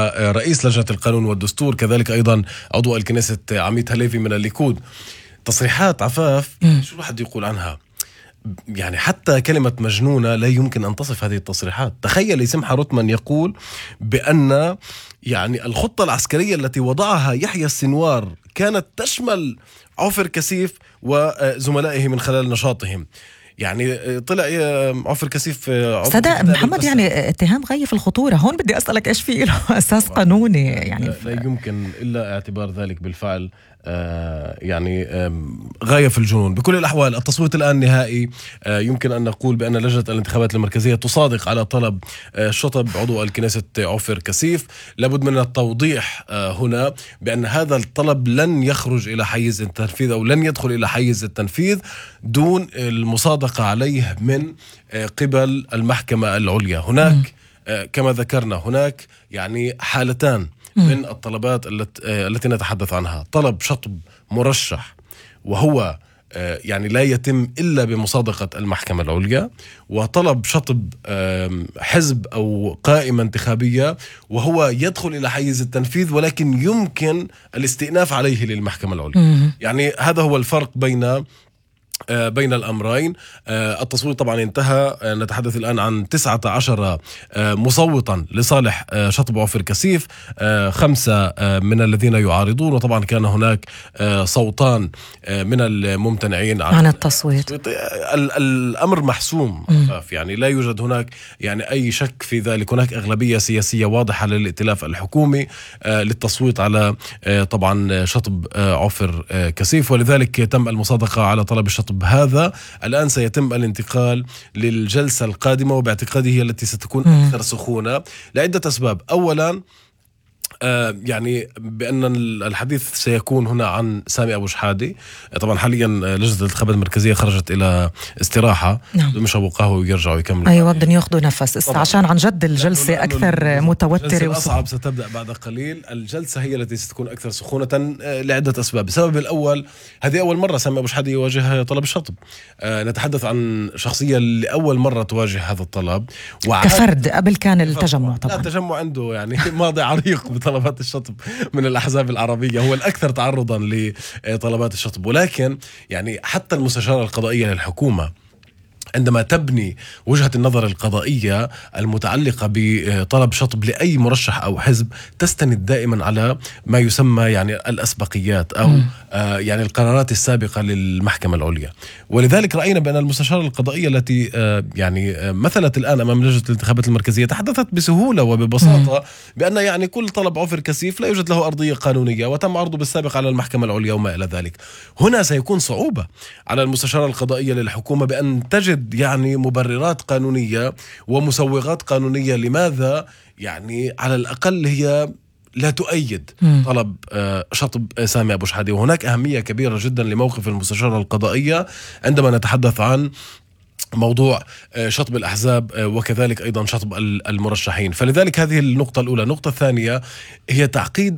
رئيس لجنة القانون والدستور، كذلك أيضا عضو الكنيسة عميد هليفي من الليكود. تصريحات عفاف شو الواحد يقول عنها؟ يعني حتى كلمة مجنونة لا يمكن أن تصف هذه التصريحات. تخيل سمحة روتمان يقول بأن يعني الخطة العسكرية التي وضعها يحيى السنوار كانت تشمل عوفر كسيف وزملائه من خلال نشاطهم. يعني طلع عوفر كسيف صدق محمد، يعني اتهام غاية في الخطورة. هون بدي أسألك إيش في له أساس قانوني؟ يعني لا يمكن إلا اعتبار ذلك بالفعل يعني غاية في الجنون. بكل الأحوال التصويت الآن نهائي. يمكن أن نقول بأن لجنة الانتخابات المركزية تصادق على طلب شطب عضو الكنيسة عوفر كسيف. لابد من التوضيح هنا بأن هذا الطلب لن يخرج إلى حيز التنفيذ أو لن يدخل إلى حيز التنفيذ دون المصادقة عليه من قبل المحكمة العليا. هناك كما ذكرنا هناك يعني حالتان من الطلبات التي نتحدث عنها: طلب شطب مرشح وهو يعني لا يتم إلا بمصادقة المحكمة العليا، وطلب شطب حزب أو قائمة انتخابية وهو يدخل إلى حيز التنفيذ ولكن يمكن الاستئناف عليه للمحكمة العليا. يعني هذا هو الفرق بين الأمرين. التصويت طبعا انتهى. نتحدث الآن عن 19 مصوتا لصالح شطب عوفر كسيف، 5 من الذين يعارضون، وطبعا كان هناك صوتان من الممتنعين عن التصويت. الأمر محسوم. يعني لا يوجد هناك يعني أي شك في ذلك. هناك أغلبية سياسية واضحة للائتلاف الحكومي للتصويت على طبعا شطب عوفر كسيف، ولذلك تم المصادقة على طلب الشطب هذا. الآن سيتم الانتقال للجلسة القادمة، وباعتقادي هي التي ستكون أكثر سخونة لعدة أسباب. أولا يعني بأن الحديث سيكون هنا عن سامي أبو شحادة. طبعا حاليا لجنة الانتخابات المركزية خرجت إلى استراحة، مش أبو قهوة ويرجعوا يكملوا. أيوة بدهم ياخذوا نفس عشان عن جد الجلسة أكثر متوترة. الجلسة الأصعب ستبدأ بعد قليل. الجلسة هي التي ستكون أكثر سخونة لعدة أسباب. السبب الأول، هذه أول مرة سامي أبو شحادة يواجه طلب الشطب. نتحدث عن شخصية لأول مرة تواجه هذا الطلب كفرد. قبل كان التجمع طبعا. لا، التجمع عنده يعني ماضي عريق طلبات الشطب من الأحزاب العربية، هو الأكثر تعرضا لطلبات الشطب. ولكن يعني حتى المستشارة القضائية للحكومة عندما تبني وجهة النظر القضائية المتعلقة بطلب شطب لأي مرشح أو حزب تستند دائما على ما يسمى يعني الأسبقيات أو يعني القرارات السابقة للمحكمة العليا. ولذلك رأينا بأن المستشارة القضائية التي يعني مثلت الآن أمام لجنة الانتخابات المركزية تحدثت بسهولة وببساطة بأن يعني كل طلب عوفر كسيف لا يوجد له أرضية قانونية وتم عرضه بالسابق على المحكمة العليا وما إلى ذلك. هنا سيكون صعوبة على المستشارة القضائية للحكومة بأن تجد يعني مبررات قانونية ومسوغات قانونية لماذا يعني على الأقل هي لا تؤيد طلب شطب سامي أبو شحادة. وهناك أهمية كبيرة جدا لموقف المستشارة القضائية عندما نتحدث عن موضوع شطب الأحزاب وكذلك أيضا شطب المرشحين. فلذلك هذه النقطة الأولى. النقطة الثانية هي تعقيد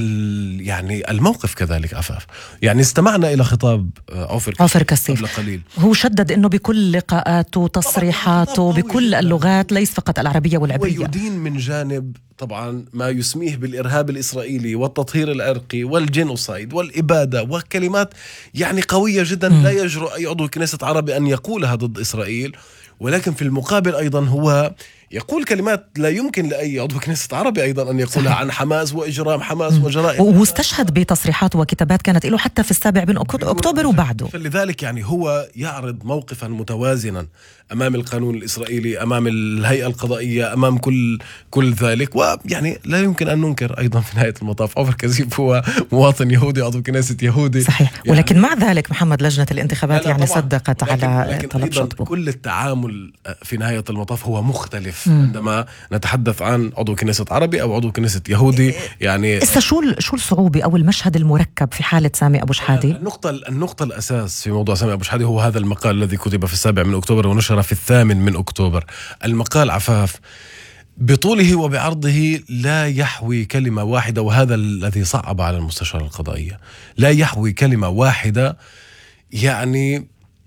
يعني الموقف كذلك عفاف. يعني استمعنا إلى خطاب عوفر كسيف قبل قليل. هو شدد أنه بكل لقاءاته وتصريحاته بكل اللغات ليس فقط العربية والعبرية، ويدين من جانب طبعا ما يسميه بالإرهاب الإسرائيلي والتطهير العرقي والجينوسايد والإبادة وكلمات يعني قوية جدا لا يجرؤ أي عضو كنيسة عربي أن يقولها ضد إسرائيل. ولكن في المقابل أيضا هو يقول كلمات لا يمكن لأي عضو كنيسة عربي أيضا أن يقولها عن حماس وإجرام حماس وجرائم. واستشهد بتصريحات وكتابات كانت له حتى في 7 أكتوبر وبعده. فلذلك يعني هو يعرض موقفا متوازنا أمام القانون الإسرائيلي، أمام الهيئة القضائية، أمام كل ذلك. ويعني لا يمكن أن ننكر أيضا في نهاية المطاف عوفر كسيف هو مواطن يهودي عضو كنيسة يهودي. صحيح. يعني ولكن مع ذلك محمد لجنة الانتخابات يعني صدقت على طلب شطبه. كل التعامل في نهاية المطاف هو مختلف عندما نتحدث عن عضو كنيسة عربي أو عضو كنيسة يهودي. يعني شو الصعوبة أو المشهد المركب في حالة سامي أبو شحادة؟ النقطة الأساس في موضوع سامي أبو شحادة هو هذا المقال الذي كتب في 7 أكتوبر ونشر في 8 أكتوبر. المقال عفاف بطوله وبعرضه لا يحوي كلمة واحدة، وهذا الذي صعب على المستشار القضائية. لا يحوي كلمة واحدة يعني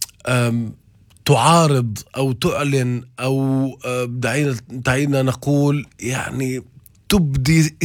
تعارض أو تعلن أو دعينا نقول يعني تبدي